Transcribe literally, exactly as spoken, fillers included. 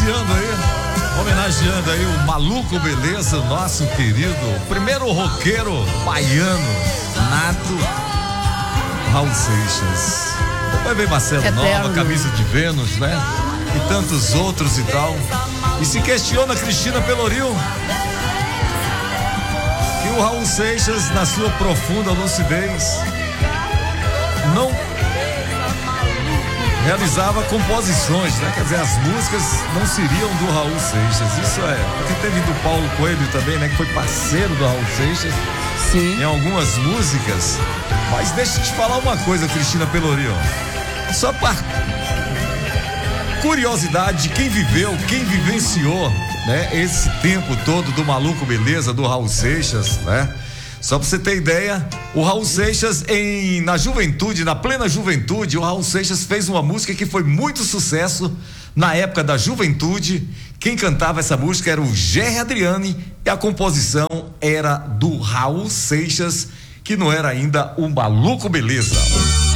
homenageando aí, homenageando aí o Maluco Beleza, nosso querido primeiro roqueiro baiano, nato, Raul Seixas. Depois veio Marcelo Eterno. Nova, Camisa de Vênus, né? E tantos outros e tal. E se questiona Cristina Pelourinho que o Raul Seixas, na sua profunda lucidez, não realizava composições, né? Quer dizer, as músicas não seriam do Raul Seixas. Isso é, porque teve do Paulo Coelho também, né? Que foi parceiro do Raul Seixas. Sim. Em algumas músicas. Mas deixa eu te falar uma coisa, Cristina Pelourinho. Só para curiosidade de quem viveu, quem vivenciou, né? Esse tempo todo do Maluco Beleza, do Raul Seixas, né? Só pra você ter ideia, o Raul Seixas em, na juventude, na plena juventude, o Raul Seixas fez uma música que foi muito sucesso na época da juventude. Quem cantava essa música era o Gerry Adriani e a composição era do Raul Seixas, que não era ainda o Maluco Beleza.